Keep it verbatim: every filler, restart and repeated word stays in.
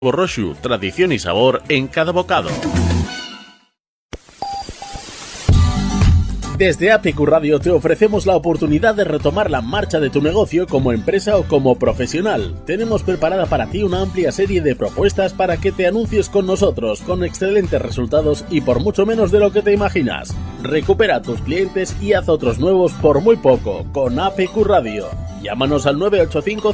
Roshu, tradición y sabor en cada bocado. Desde A P Q Radio te ofrecemos la oportunidad de retomar la marcha de tu negocio como empresa o como profesional. Tenemos preparada para ti una amplia serie de propuestas para que te anuncies con nosotros, con excelentes resultados y por mucho menos de lo que te imaginas. Recupera a tus clientes y haz otros nuevos por muy poco, con A P Q Radio. Llámanos al nueve ocho cinco